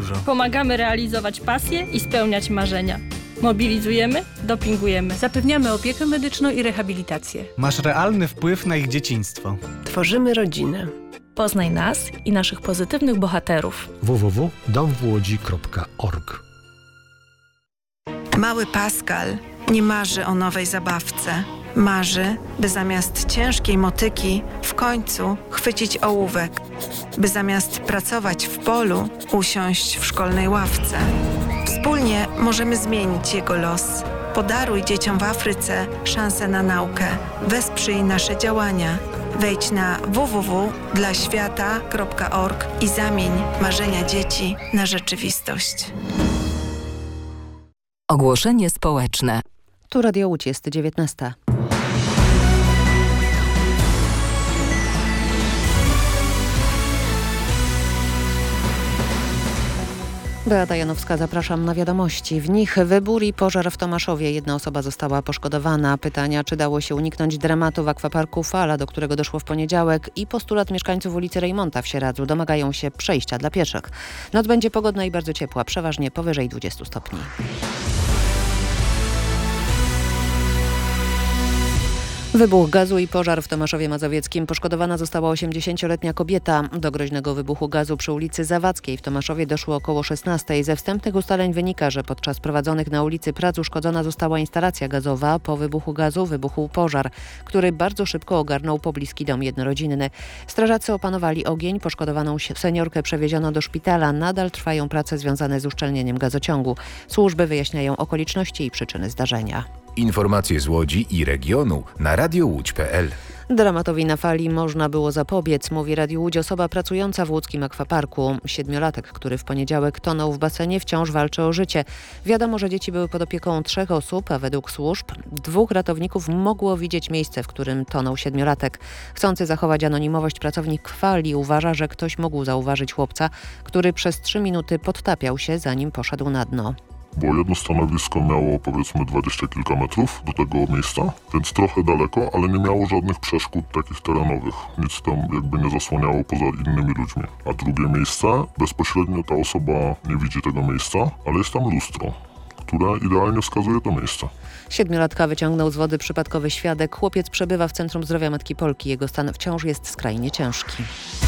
dużo. Pomagamy realizować pasje i spełniać marzenia. Mobilizujemy, dopingujemy. Zapewniamy opiekę medyczną i rehabilitację. Masz realny wpływ na ich dzieciństwo. Tworzymy rodzinę. Poznaj nas i naszych pozytywnych bohaterów. www.domwłodzi.org. Mały Pascal nie marzy o nowej zabawce. Marzy, by zamiast ciężkiej motyki w końcu chwycić ołówek. By zamiast pracować w polu usiąść w szkolnej ławce. Wspólnie możemy zmienić jego los. Podaruj dzieciom w Afryce szansę na naukę. Wesprzyj nasze działania. Wejdź na www.dlaświata.org i zamień marzenia dzieci na rzeczywistość. Ogłoszenie społeczne. Tu Radio Łódź, jest 19. Beata Janowska, zapraszam na wiadomości. W nich wybór i pożar w Tomaszowie. Jedna osoba została poszkodowana. Pytania, czy dało się uniknąć dramatu w akwaparku Fala, do którego doszło w poniedziałek, i postulat mieszkańców ulicy Rejmonta w Sieradzu. Domagają się przejścia dla pieszych. Noc będzie pogodna i bardzo ciepła, przeważnie powyżej 20 stopni. Wybuch gazu i pożar w Tomaszowie Mazowieckim. Poszkodowana została 80-letnia kobieta. Do groźnego wybuchu gazu przy ulicy Zawadzkiej w Tomaszowie doszło około 16. Ze wstępnych ustaleń wynika, że podczas prowadzonych na ulicy prac uszkodzona została instalacja gazowa. Po wybuchu gazu wybuchł pożar, który bardzo szybko ogarnął pobliski dom jednorodzinny. Strażacy opanowali ogień. Poszkodowaną seniorkę przewieziono do szpitala. Nadal trwają prace związane z uszczelnieniem gazociągu. Służby wyjaśniają okoliczności i przyczyny zdarzenia. Informacje z Łodzi i regionu na radiołódź.pl. Dramatowi na Fali można było zapobiec, mówi Radio Łódź osoba pracująca w łódzkim akwaparku. 7-latek, który w poniedziałek tonął w basenie, wciąż walczy o życie. Wiadomo, że dzieci były pod opieką 3 osób, a według służb 2 ratowników mogło widzieć miejsce, w którym tonął 7-latek. Chcący zachować anonimowość pracownik Fali uważa, że ktoś mógł zauważyć chłopca, który przez 3 minuty podtapiał się, zanim poszedł na dno. Bo jedno stanowisko miało powiedzmy 20 kilka metrów do tego miejsca, więc trochę daleko, ale nie miało żadnych przeszkód takich terenowych. Nic tam jakby nie zasłaniało poza innymi ludźmi. A drugie miejsce, bezpośrednio ta osoba nie widzi tego miejsca, ale jest tam lustro, które idealnie wskazuje to miejsce. 7-latka wyciągnął z wody przypadkowy świadek. Chłopiec przebywa w Centrum Zdrowia Matki Polki. Jego stan wciąż jest skrajnie ciężki.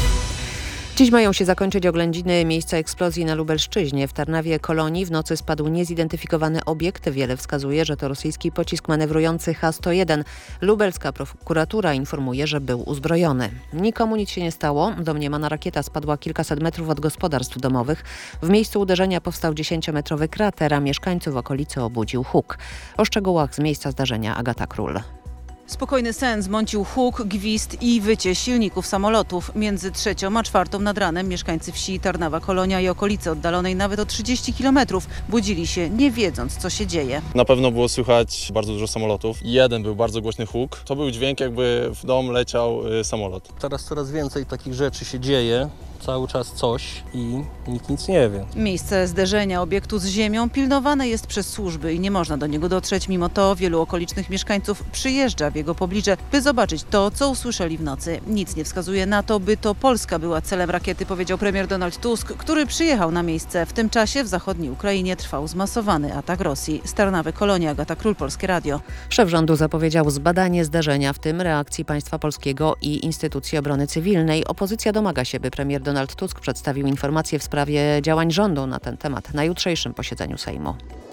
Dziś mają się zakończyć oględziny miejsca eksplozji na Lubelszczyźnie. W Tarnawie Kolonii w nocy spadł niezidentyfikowany obiekt. Wiele wskazuje, że to rosyjski pocisk manewrujący H-101. Lubelska prokuratura informuje, że był uzbrojony. Nikomu nic się nie stało. Domniemana rakieta spadła kilkaset metrów od gospodarstw domowych. W miejscu uderzenia powstał 10-metrowy krater, a mieszkańców w okolicy obudził huk. O szczegółach z miejsca zdarzenia Agata Król. Spokojny sen zmącił huk, gwizd i wycie silników samolotów. Między 3 a 4 nad ranem mieszkańcy wsi Tarnawa Kolonia i okolicy oddalonej nawet o 30 km budzili się, nie wiedząc, co się dzieje. Na pewno było słychać bardzo dużo samolotów. Jeden był bardzo głośny huk. To był dźwięk, jakby w dom leciał samolot. Teraz coraz więcej takich rzeczy się dzieje. Cały czas coś i nikt nic nie wie. Miejsce zderzenia obiektu z ziemią pilnowane jest przez służby i nie można do niego dotrzeć. Mimo to wielu okolicznych mieszkańców przyjeżdża w jego pobliże, by zobaczyć to, co usłyszeli w nocy. Nic nie wskazuje na to, by to Polska była celem rakiety, powiedział premier Donald Tusk, który przyjechał na miejsce. W tym czasie w zachodniej Ukrainie trwał zmasowany atak Rosji. Z Tarnawy Kolonia, Agata Król, Polskie Radio. Szef rządu zapowiedział zbadanie zdarzenia, w tym reakcji państwa polskiego i Instytucji Obrony Cywilnej. Opozycja domaga się, by premier Donald Tusk przedstawił informacje w sprawie działań rządu na ten temat na jutrzejszym posiedzeniu Sejmu.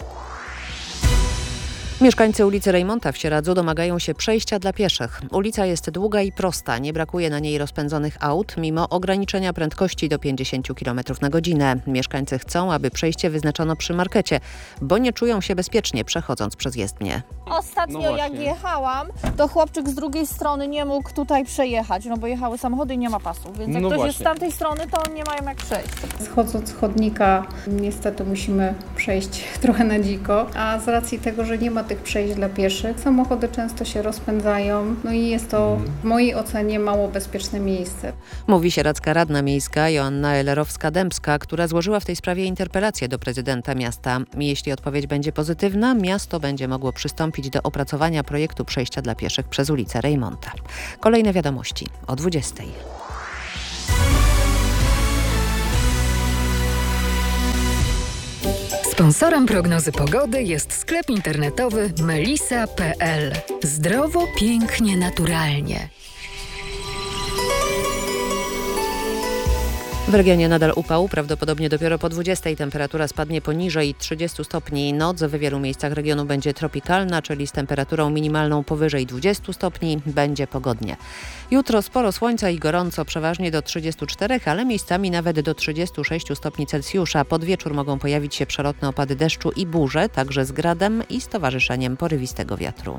Mieszkańcy ulicy Rejmonta w Sieradzu domagają się przejścia dla pieszych. Ulica jest długa i prosta, nie brakuje na niej rozpędzonych aut, mimo ograniczenia prędkości do 50 km na godzinę. Mieszkańcy chcą, aby przejście wyznaczono przy markecie, bo nie czują się bezpiecznie przechodząc przez jezdnię. Ostatnio jak jechałam, to chłopczyk z drugiej strony nie mógł tutaj przejechać, no bo jechały samochody i nie ma pasów, więc jak ktoś jest z tamtej strony, to nie mają jak przejść. Schodząc z chodnika niestety musimy przejść trochę na dziko, a z racji tego, że nie ma tych przejść dla pieszych, samochody często się rozpędzają, no i jest to w mojej ocenie mało bezpieczne miejsce. Mówi sieradzka radna miejska Joanna Elerowska-Dębska, która złożyła w tej sprawie interpelację do prezydenta miasta. Jeśli odpowiedź będzie pozytywna, miasto będzie mogło przystąpić do opracowania projektu przejścia dla pieszych przez ulicę Rejmonta. Kolejne wiadomości o 20:00. Sponsorem prognozy pogody jest sklep internetowy melisa.pl. Zdrowo, pięknie, naturalnie. W regionie nadal upał, prawdopodobnie dopiero po 20 temperatura spadnie poniżej 30 stopni. Noc w wielu miejscach regionu będzie tropikalna, czyli z temperaturą minimalną powyżej 20 stopni. Będzie pogodnie. Jutro sporo słońca i gorąco, przeważnie do 34, ale miejscami nawet do 36 stopni Celsjusza. Pod wieczór mogą pojawić się przelotne opady deszczu i burze, także z gradem i z towarzyszeniem porywistego wiatru.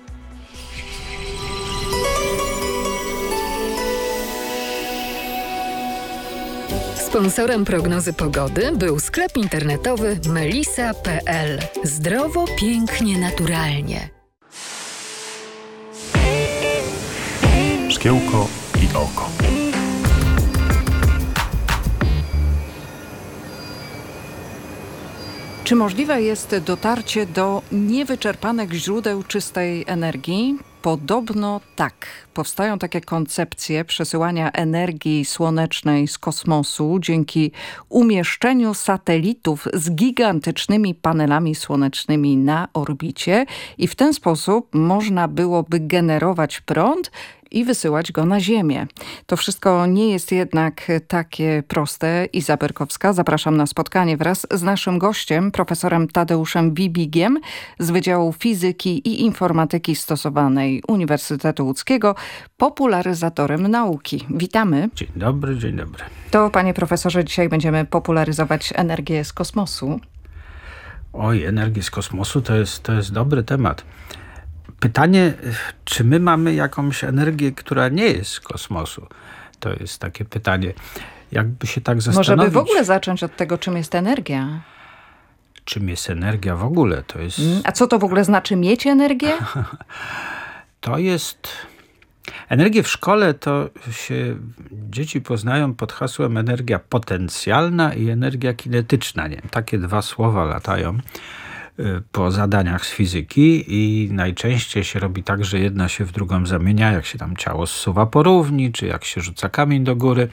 Sponsorem prognozy pogody był sklep internetowy melisa.pl. Zdrowo, pięknie, naturalnie. Szkiełko i oko. Czy możliwe jest dotarcie do niewyczerpanych źródeł czystej energii? Podobno tak. Powstają takie koncepcje przesyłania energii słonecznej z kosmosu dzięki umieszczeniu satelitów z gigantycznymi panelami słonecznymi na orbicie i w ten sposób można byłoby generować prąd i wysyłać go na Ziemię. To wszystko nie jest jednak takie proste. Iza Berkowska, zapraszam na spotkanie wraz z naszym gościem, profesorem Tadeuszem Wibigiem z Wydziału Fizyki i Informatyki Stosowanej Uniwersytetu Łódzkiego, popularyzatorem nauki. Witamy. Dzień dobry, dzień dobry. To, panie profesorze, dzisiaj będziemy popularyzować energię z kosmosu. Oj, energię z kosmosu to jest dobry temat. Pytanie, czy my mamy jakąś energię, która nie jest z kosmosu? To jest takie pytanie. Jakby się tak zastanowić... Może by w ogóle zacząć od tego, czym jest energia? Czym jest energia w ogóle? To jest... A co to w ogóle znaczy mieć energię? To jest... Energię w szkole to się dzieci poznają pod hasłem energia potencjalna i energia kinetyczna. Nie? Takie dwa słowa latają po zadaniach z fizyki i najczęściej się robi tak, że jedna się w drugą zamienia, jak się tam ciało zsuwa po równi, czy jak się rzuca kamień do góry.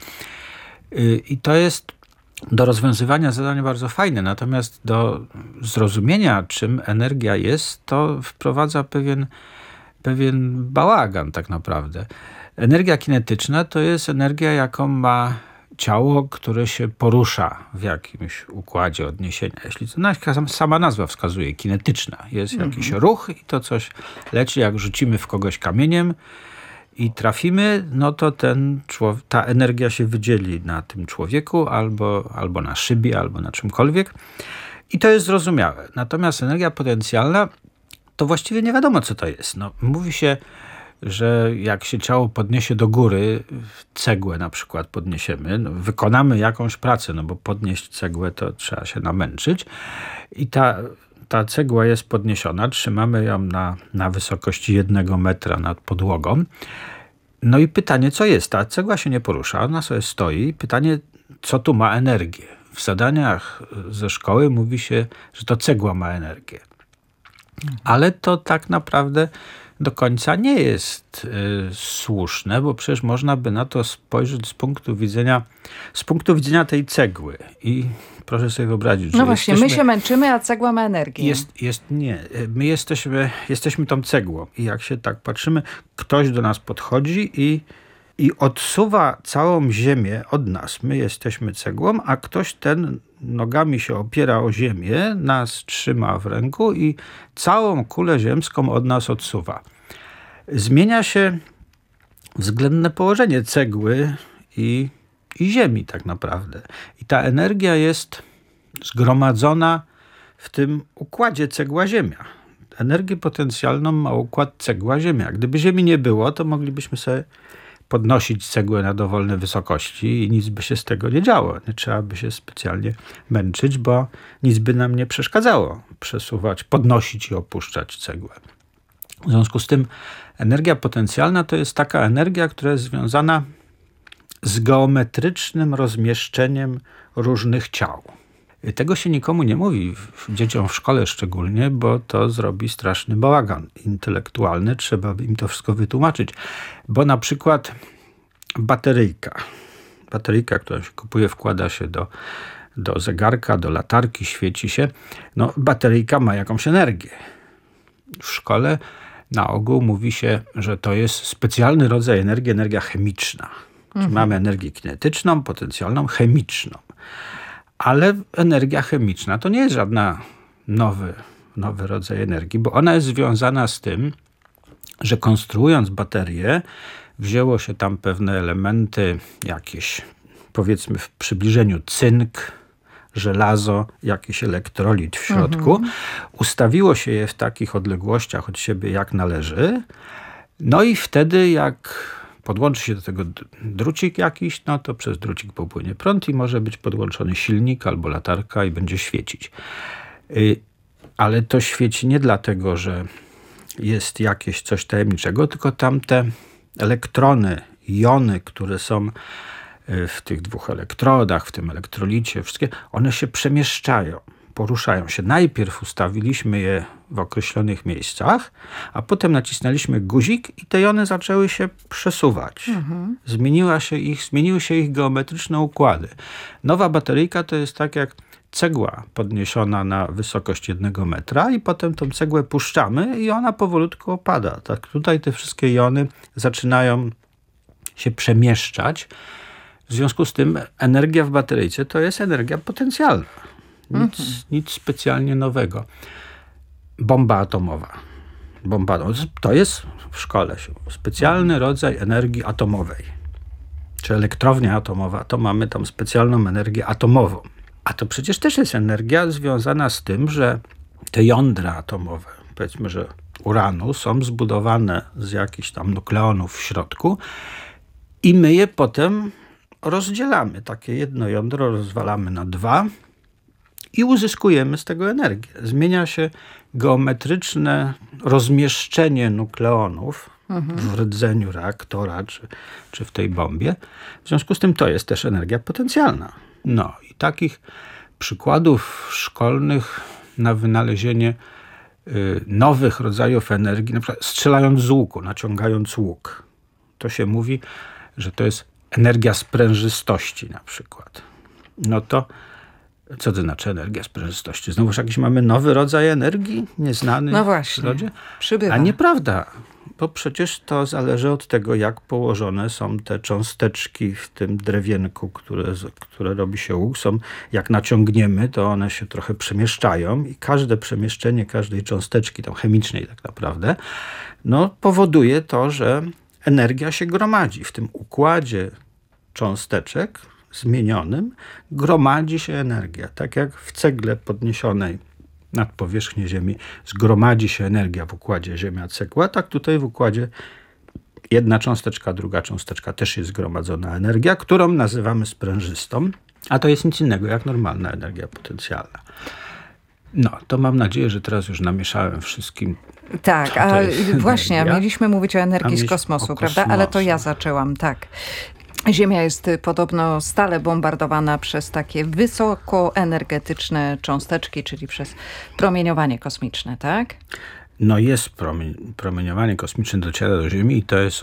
I to jest do rozwiązywania zadania bardzo fajne, natomiast do zrozumienia, czym energia jest, to wprowadza pewien bałagan tak naprawdę. Energia kinetyczna to jest energia, jaką ma ciało, które się porusza w jakimś układzie odniesienia. Jeśli to sama nazwa wskazuje, kinetyczna. Jest jakiś ruch i to coś leci, jak rzucimy w kogoś kamieniem i trafimy, no to ta energia się wydzieli na tym człowieku albo na szybie, albo na czymkolwiek. I to jest zrozumiałe. Natomiast energia potencjalna to właściwie nie wiadomo, co to jest. No, mówi się, że jak się ciało podniesie do góry, cegłę na przykład podniesiemy, no, wykonamy jakąś pracę, no bo podnieść cegłę to trzeba się namęczyć i ta cegła jest podniesiona, trzymamy ją na wysokości 1 metra nad podłogą. No i pytanie, co jest? Ta cegła się nie porusza, ona sobie stoi. Pytanie, co tu ma energię? W zadaniach ze szkoły mówi się, że to cegła ma energię. Ale to tak naprawdę do końca nie jest słuszne, bo przecież można by na to spojrzeć z punktu widzenia tej cegły. I proszę sobie wyobrazić, że no właśnie, my się męczymy, a cegła ma energię. My jesteśmy tą cegłą. I jak się tak patrzymy, ktoś do nas podchodzi i odsuwa całą ziemię od nas. My jesteśmy cegłą, a ktoś ten nogami się opiera o ziemię, nas trzyma w ręku i całą kulę ziemską od nas odsuwa. Zmienia się względne położenie cegły i ziemi tak naprawdę. I ta energia jest zgromadzona w tym układzie cegła-ziemia. Energię potencjalną ma układ cegła-ziemia. Gdyby ziemi nie było, to moglibyśmy sobie podnosić cegłę na dowolne wysokości i nic by się z tego nie działo. Nie trzeba by się specjalnie męczyć, bo nic by nam nie przeszkadzało przesuwać, podnosić i opuszczać cegłę. W związku z tym energia potencjalna to jest taka energia, która jest związana z geometrycznym rozmieszczeniem różnych ciał. Tego się nikomu nie mówi, dzieciom w szkole szczególnie, bo to zrobi straszny bałagan intelektualny. Trzeba by im to wszystko wytłumaczyć. Bo na przykład bateryjka, która się kupuje, wkłada się do zegarka, do latarki, świeci się. No, bateryjka ma jakąś energię. W szkole na ogół mówi się, że to jest specjalny rodzaj energii, energia chemiczna. Czyli mamy energię kinetyczną, potencjalną, chemiczną. Ale energia chemiczna to nie jest żadna nowy rodzaj energii, bo ona jest związana z tym, że konstruując baterię, wzięło się tam pewne elementy jakieś, powiedzmy w przybliżeniu cynk, żelazo, jakiś elektrolit w środku. Ustawiło się je w takich odległościach od siebie jak należy. No i wtedy jak podłączy się do tego drucik jakiś, no to przez drucik popłynie prąd i może być podłączony silnik albo latarka i będzie świecić. Ale to świeci nie dlatego, że jest jakieś coś tajemniczego, tylko tamte elektrony, jony, które są w tych dwóch elektrodach, w tym elektrolicie, wszystkie, one się przemieszczają, poruszają się. Najpierw ustawiliśmy je w określonych miejscach, a potem nacisnęliśmy guzik i te jony zaczęły się przesuwać. Zmieniły się ich geometryczne układy. Nowa bateryjka to jest tak jak cegła podniesiona na wysokość 1 metra i potem tą cegłę puszczamy i ona powolutku opada. Tak, tutaj te wszystkie jony zaczynają się przemieszczać. W związku z tym energia w bateryjce to jest energia potencjalna. Nic specjalnie nowego. Bomba atomowa. To jest w szkole specjalny rodzaj energii atomowej. Czy elektrownia atomowa, to mamy tam specjalną energię atomową. A to przecież też jest energia związana z tym, że te jądra atomowe, powiedzmy, że uranu, są zbudowane z jakichś tam nukleonów w środku i my je potem rozdzielamy. Takie jedno jądro rozwalamy na 2 i uzyskujemy z tego energię. Zmienia się geometryczne rozmieszczenie nukleonów w rdzeniu reaktora czy w tej bombie. W związku z tym to jest też energia potencjalna. No i takich przykładów szkolnych na wynalezienie nowych rodzajów energii, na przykład strzelając z łuku, naciągając łuk. To się mówi, że to jest energia sprężystości na przykład. No to co to znaczy energia sprężystości? Znowuż jakiś mamy nowy rodzaj energii, nieznany w przyrodzie? Przybywa. A nieprawda, bo przecież to zależy od tego, jak położone są te cząsteczki w tym drewienku, które robi się łuk. Jak naciągniemy, to one się trochę przemieszczają i każde przemieszczenie każdej cząsteczki, tam chemicznej tak naprawdę, no powoduje to, że energia się gromadzi. W tym układzie cząsteczek zmienionym gromadzi się energia. Tak jak w cegle podniesionej nad powierzchnię Ziemi zgromadzi się energia w układzie Ziemia-cegła, tak tutaj w układzie jedna cząsteczka, druga cząsteczka też jest zgromadzona energia, którą nazywamy sprężystą, a to jest nic innego jak normalna energia potencjalna. No, to mam nadzieję, że teraz już namieszałem wszystkim. Tak, a właśnie, mieliśmy mówić o energii z kosmosu, prawda? Ale to ja zaczęłam, tak. Ziemia jest podobno stale bombardowana przez takie wysokoenergetyczne cząsteczki, czyli przez promieniowanie kosmiczne, tak? No jest promieniowanie kosmiczne dociera do Ziemi i to jest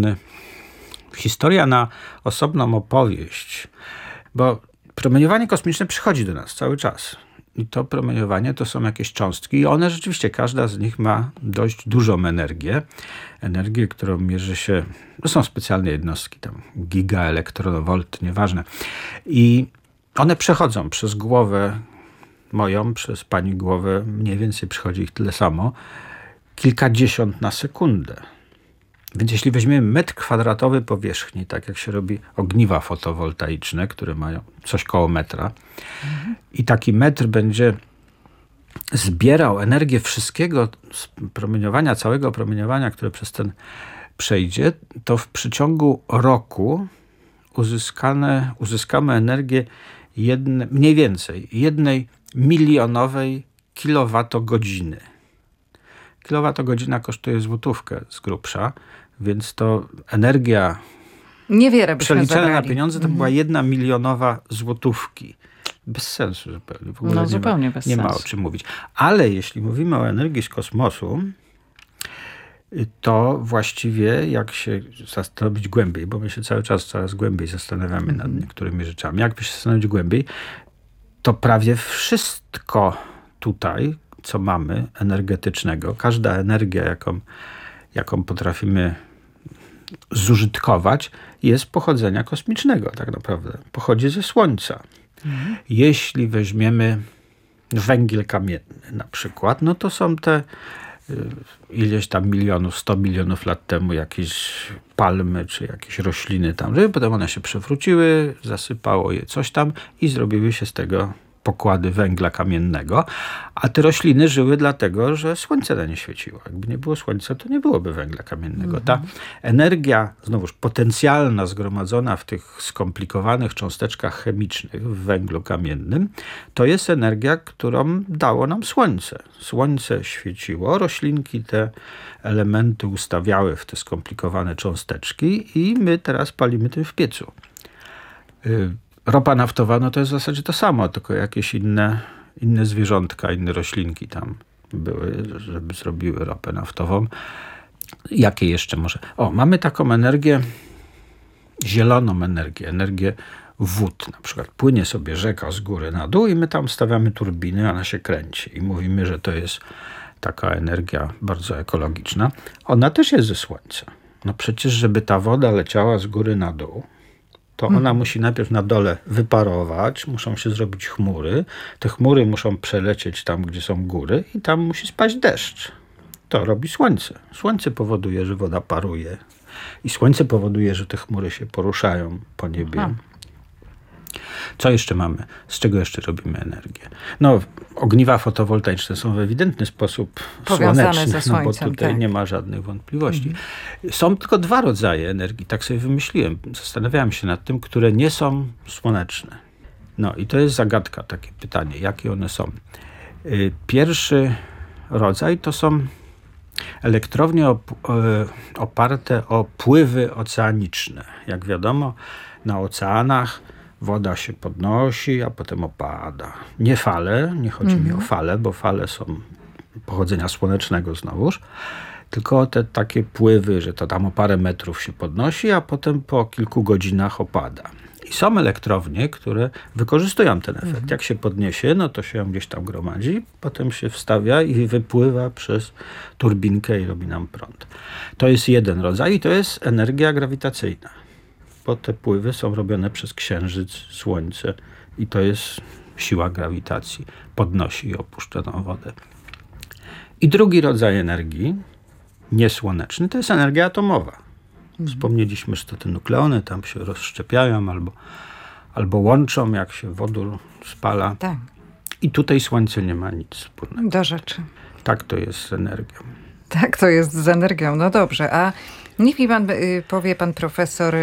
historia na osobną opowieść, bo promieniowanie kosmiczne przychodzi do nas cały czas. I to promieniowanie to są jakieś cząstki i one rzeczywiście, każda z nich ma dość dużą energię. Energię, którą mierzy się, to są specjalne jednostki, tam gigaelektrowolt, nieważne. I one przechodzą przez głowę moją, przez pani głowę, mniej więcej przychodzi ich tyle samo, kilkadziesiąt na sekundę. Więc jeśli weźmiemy metr kwadratowy powierzchni, tak jak się robi ogniwa fotowoltaiczne, które mają coś koło metra, i taki metr będzie zbierał energię wszystkiego promieniowania, całego promieniowania, które przez ten przejdzie, to w przeciągu roku uzyskamy energię mniej więcej 1 milionowej kilowatogodziny. Kilowatogodzina kosztuje złotówkę z grubsza, więc to energia niewiele przeliczona na pieniądze to była 1 milionowa złotówki. Bez sensu zupełnie. W ogóle nie ma o czym mówić. Ale jeśli mówimy o energii z kosmosu, to właściwie jak się zastanowić głębiej, bo my się cały czas coraz głębiej zastanawiamy nad niektórymi rzeczami. Jak się zastanowić głębiej, to prawie wszystko tutaj, co mamy energetycznego, każda energia, jaką potrafimy zużytkować, jest pochodzenia kosmicznego tak naprawdę. Pochodzi ze Słońca. Jeśli weźmiemy węgiel kamienny na przykład, no to są te ileś tam 100 milionów lat temu jakieś palmy czy jakieś rośliny tam żyły, potem one się przewróciły, zasypało je coś tam i zrobiły się z tego pokłady węgla kamiennego, a te rośliny żyły dlatego, że słońce na nie świeciło. Jakby nie było słońca, to nie byłoby węgla kamiennego. Ta energia, znowuż potencjalna, zgromadzona w tych skomplikowanych cząsteczkach chemicznych w węglu kamiennym, to jest energia, którą dało nam słońce. Słońce świeciło, roślinki te elementy ustawiały w te skomplikowane cząsteczki i my teraz palimy tym w piecu. Ropa naftowa, no to jest w zasadzie to samo, tylko jakieś inne zwierzątka, inne roślinki tam były, żeby zrobiły ropę naftową. Jakie jeszcze może? Mamy taką energię, zieloną energię wód. Na przykład płynie sobie rzeka z góry na dół i my tam stawiamy turbiny, ona się kręci i mówimy, że to jest taka energia bardzo ekologiczna. Ona też jest ze Słońca. No przecież, żeby ta woda leciała z góry na dół, to ona musi najpierw na dole wyparować, muszą się zrobić chmury. Te chmury muszą przelecieć tam, gdzie są góry i tam musi spaść deszcz. To robi Słońce. Słońce powoduje, że woda paruje. I Słońce powoduje, że te chmury się poruszają po niebie. Co jeszcze mamy? Z czego jeszcze robimy energię? No, ogniwa fotowoltaiczne są w ewidentny sposób słoneczne, ze słońcem, bo tutaj nie ma żadnych wątpliwości. Są tylko dwa rodzaje energii, tak sobie wymyśliłem. Zastanawiałem się nad tym, które nie są słoneczne. No i to jest zagadka, takie pytanie, jakie one są. Pierwszy rodzaj to są elektrownie oparte o pływy oceaniczne. Jak wiadomo, na oceanach woda się podnosi, a potem opada. Nie fale, nie chodzi mi o fale, bo fale są pochodzenia słonecznego znowuż, tylko te takie pływy, że to tam o parę metrów się podnosi, a potem po kilku godzinach opada. I są elektrownie, które wykorzystują ten efekt. Jak się podniesie, no to się ją gdzieś tam gromadzi, potem się wstawia i wypływa przez turbinkę i robi nam prąd. To jest jeden rodzaj i to jest energia grawitacyjna. Bo te pływy są robione przez Księżyc, Słońce i to jest siła grawitacji. Podnosi i opuszcza tą wodę. I drugi rodzaj energii, niesłoneczny, to jest energia atomowa. Wspomnieliśmy, że to te nukleony tam się rozszczepiają albo łączą, jak się wodór spala. Tak. I tutaj Słońce nie ma nic wspólnego. Do rzeczy. Tak to jest z energią. Tak to jest z energią. No dobrze, a niech mi powie pan profesor,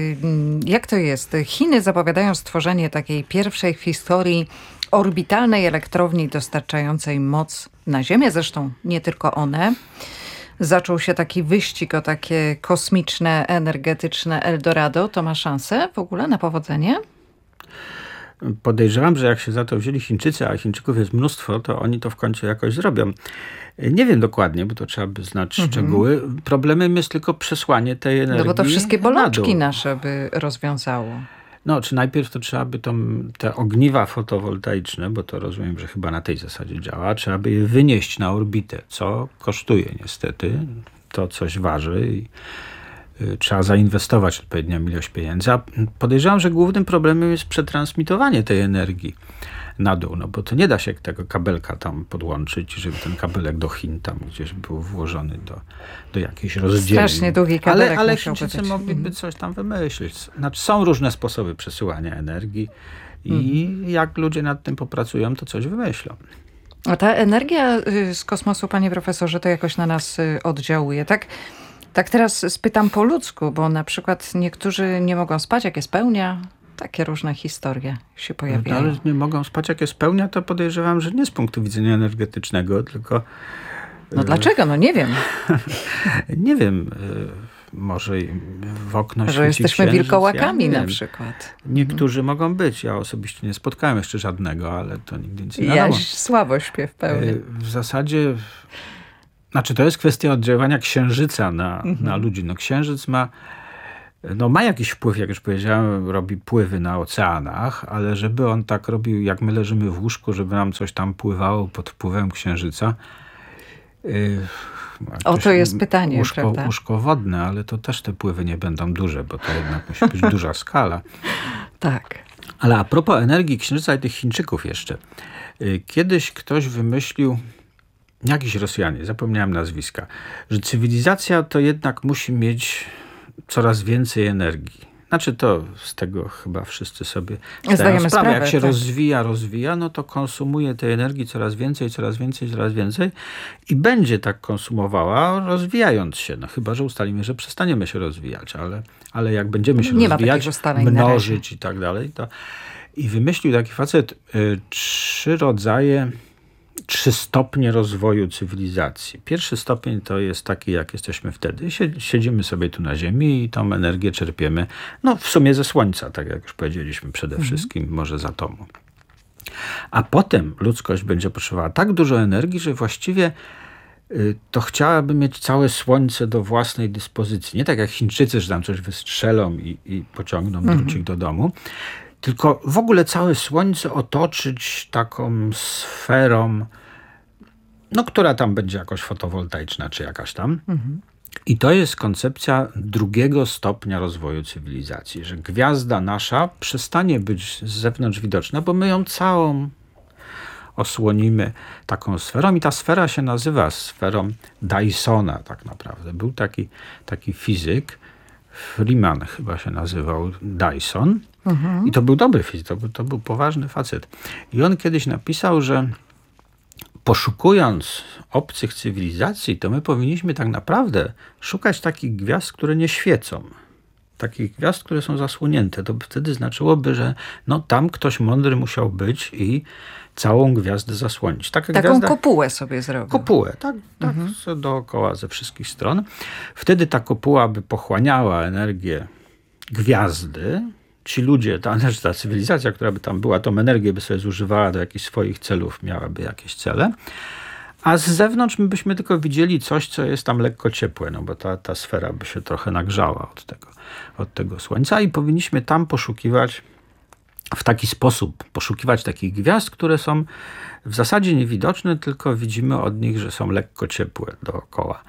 jak to jest? Chiny zapowiadają stworzenie takiej pierwszej w historii orbitalnej elektrowni dostarczającej moc na Ziemię. Zresztą nie tylko one. Zaczął się taki wyścig o takie kosmiczne, energetyczne Eldorado. To ma szansę w ogóle na powodzenie? Podejrzewam, że jak się za to wzięli Chińczycy, a Chińczyków jest mnóstwo, to oni to w końcu jakoś zrobią. Nie wiem dokładnie, bo to trzeba by znać szczegóły. Problemem jest tylko przesłanie tej energii. No bo to wszystkie bolączki nasze by rozwiązało. No, czy najpierw to trzeba by te ogniwa fotowoltaiczne, bo to rozumiem, że chyba na tej zasadzie działa, trzeba by je wynieść na orbitę, co kosztuje niestety. To coś waży i trzeba zainwestować odpowiednią ilość pieniędzy. A podejrzewam, że głównym problemem jest przetransmitowanie tej energii na dół, no bo to nie da się tego kabelka tam podłączyć, żeby ten kabelek do Chin tam gdzieś był włożony do jakiejś rozdzielni. Strasznie długi kabelek. Ale Chińczycy mogliby coś tam wymyślić. Znaczy są różne sposoby przesyłania energii i jak ludzie nad tym popracują, to coś wymyślą. A ta energia z kosmosu, panie profesorze, to jakoś na nas oddziałuje, tak? Tak teraz spytam po ludzku, bo na przykład niektórzy nie mogą spać, jak jest pełnia. Takie różne historie się pojawiają. Ale nie mogą spać, jak jest pełnia, to podejrzewam, że nie z punktu widzenia energetycznego, tylko... No dlaczego? No nie wiem. Nie wiem. Może w okno że świeci jesteśmy księżyc, wilkołakami na przykład. Niektórzy mogą być. Ja osobiście nie spotkałem jeszcze żadnego, ale to nigdy nic nie wiadomo. Ja słabo śpię w pełni. W zasadzie... Znaczy to jest kwestia oddziaływania księżyca na ludzi. No księżyc ma no ma jakiś wpływ, jak już powiedziałem, robi pływy na oceanach, ale żeby on tak robił, jak my leżymy w łóżku, żeby nam coś tam pływało pod wpływem księżyca. To jest pytanie, prawda? Łóżko wodne, ale to też te pływy nie będą duże, bo to jednak musi być duża skala. Tak. Ale a propos energii księżyca i tych Chińczyków jeszcze. Kiedyś ktoś wymyślił, jakiś Rosjanie, zapomniałem nazwiska, że cywilizacja to jednak musi mieć coraz więcej energii. Znaczy to z tego chyba wszyscy sobie zdajemy sprawę. Jak się rozwija, no to konsumuje tej energii coraz więcej i będzie tak konsumowała, rozwijając się. No chyba, że ustalimy, że przestaniemy się rozwijać, ale jak będziemy się rozwijać, mnożyć i tak dalej, to... I wymyślił taki facet 3 stopnie rozwoju cywilizacji. Pierwszy stopień to jest taki, jak jesteśmy wtedy. Siedzimy sobie tu na ziemi i tą energię czerpiemy, no w sumie ze słońca, tak jak już powiedzieliśmy, przede wszystkim może z atomu. A potem ludzkość będzie potrzebowała tak dużo energii, że właściwie to chciałaby mieć całe słońce do własnej dyspozycji. Nie tak jak Chińczycy, że tam coś wystrzelą i pociągną drucik do domu. Tylko w ogóle całe słońce otoczyć taką sferą, no, która tam będzie jakoś fotowoltaiczna, czy jakaś tam. I to jest koncepcja 2 stopnia rozwoju cywilizacji, że gwiazda nasza przestanie być z zewnątrz widoczna, bo my ją całą osłonimy taką sferą i ta sfera się nazywa sferą Dysona tak naprawdę. Był taki fizyk, Freeman chyba się nazywał, Dyson. I to był dobry fizyk, to był poważny facet. I on kiedyś napisał, że poszukując obcych cywilizacji, to my powinniśmy tak naprawdę szukać takich gwiazd, które nie świecą. Takich gwiazd, które są zasłonięte. To wtedy znaczyłoby, że no, tam ktoś mądry musiał być i całą gwiazdę zasłonić. Taką kopułę sobie zrobić. Kopułę, tak dookoła ze wszystkich stron. Wtedy ta kopuła by pochłaniała energię gwiazdy. Ci ludzie, ta cywilizacja, która by tam była, tą energię by sobie zużywała do jakichś swoich celów, miałaby jakieś cele. A z zewnątrz my byśmy tylko widzieli coś, co jest tam lekko ciepłe, no bo ta sfera by się trochę nagrzała od tego słońca i powinniśmy tam poszukiwać w taki sposób, poszukiwać takich gwiazd, które są w zasadzie niewidoczne, tylko widzimy od nich, że są lekko ciepłe dookoła.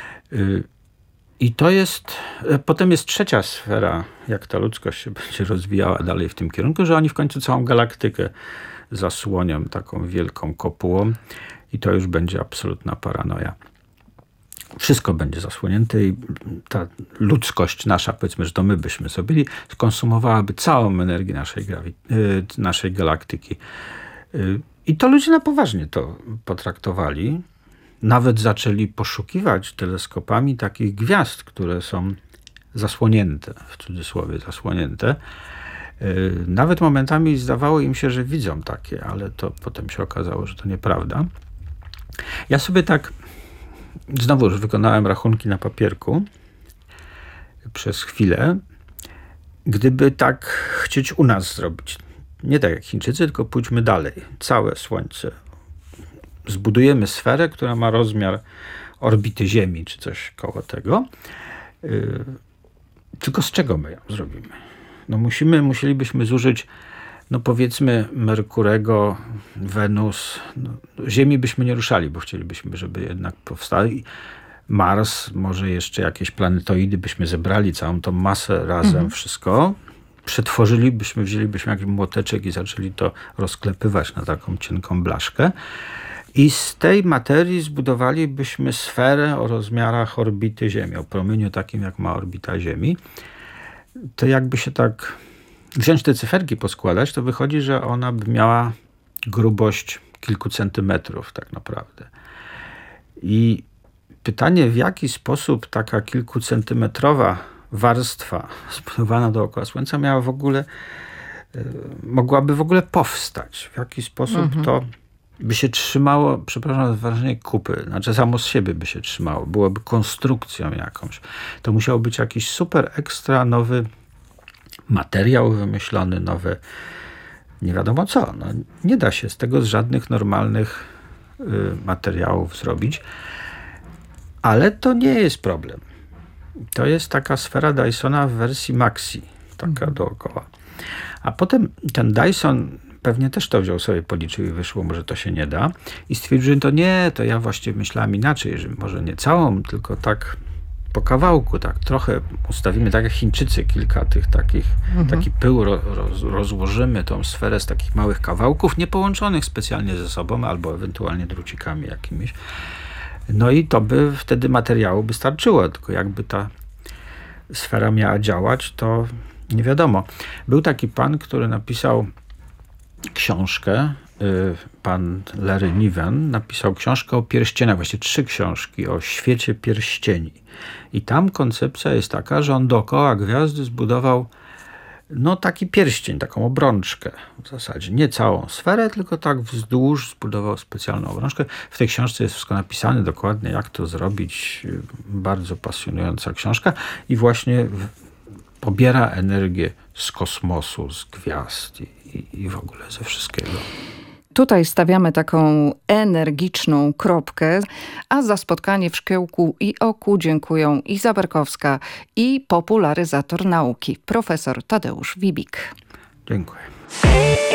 I to jest, potem jest 3. sfera, jak ta ludzkość się będzie rozwijała dalej w tym kierunku, że oni w końcu całą galaktykę zasłonią taką wielką kopułą i to już będzie absolutna paranoja. Wszystko będzie zasłonięte i ta ludzkość nasza, powiedzmy, że to my byśmy sobie skonsumowałaby całą energię naszej galaktyki. I to ludzie na poważnie to potraktowali. Nawet zaczęli poszukiwać teleskopami takich gwiazd, które są zasłonięte, w cudzysłowie zasłonięte. Nawet momentami zdawało im się, że widzą takie, ale to potem się okazało, że to nieprawda. Ja sobie tak, znowu już wykonałem rachunki na papierku przez chwilę. Gdyby tak chcieć u nas zrobić, nie tak jak Chińczycy, tylko pójdźmy dalej. Całe Słońce. Zbudujemy sferę, która ma rozmiar orbity Ziemi, czy coś koło tego. Tylko z czego my ją zrobimy? No musielibyśmy zużyć, no powiedzmy, Merkurego, Wenus. No, Ziemi byśmy nie ruszali, bo chcielibyśmy, żeby jednak powstali. Mars, może jeszcze jakieś planetoidy byśmy zebrali, całą tą masę razem, wszystko. Wzięlibyśmy jakiś młoteczek i zaczęli to rozklepywać na taką cienką blaszkę. I z tej materii zbudowalibyśmy sferę o rozmiarach orbity Ziemi, o promieniu takim, jak ma orbita Ziemi. To jakby się tak wziąć te cyferki, poskładać, to wychodzi, że ona by miała grubość kilku centymetrów tak naprawdę. I pytanie, w jaki sposób taka kilkucentymetrowa warstwa zbudowana dookoła Słońca mogłaby w ogóle powstać? W jaki sposób to by się trzymało, przepraszam za wrażenie, kupy, znaczy samo z siebie by się trzymało, byłoby konstrukcją jakąś. To musiał być jakiś super ekstra nowy materiał wymyślony, nowe nie wiadomo co. No, nie da się z tego z żadnych normalnych materiałów zrobić, ale to nie jest problem. to jest taka sfera Dysona w wersji maxi, taka dookoła. A potem ten Dyson pewnie też to wziął sobie, policzył i wyszło, może to się nie da. I stwierdził, że to nie, to ja właściwie myślałem inaczej, że może nie całą, tylko tak po kawałku, tak trochę ustawimy, tak jak Chińczycy, kilka tych takich, taki pył rozłożymy, tą sferę z takich małych kawałków, nie połączonych specjalnie ze sobą, albo ewentualnie drucikami jakimiś. No i to by wtedy materiału by starczyło, tylko jakby ta sfera miała działać, to nie wiadomo. Był taki pan, który napisał książkę, pan Larry Niven napisał książkę o pierścieniach, właściwie 3 książki o świecie pierścieni. I tam koncepcja jest taka, że on dookoła gwiazdy zbudował taki pierścień, taką obrączkę w zasadzie. Nie całą sferę, tylko tak wzdłuż zbudował specjalną obrączkę. W tej książce jest wszystko napisane dokładnie, jak to zrobić. Bardzo pasjonująca książka i właśnie pobiera energię z kosmosu, z gwiazd i w ogóle ze wszystkiego. Tutaj stawiamy taką energiczną kropkę, a za spotkanie w Szkiełku i Oku dziękują Iza Berkowska i popularyzator nauki, profesor Tadeusz Wibik. Dziękuję.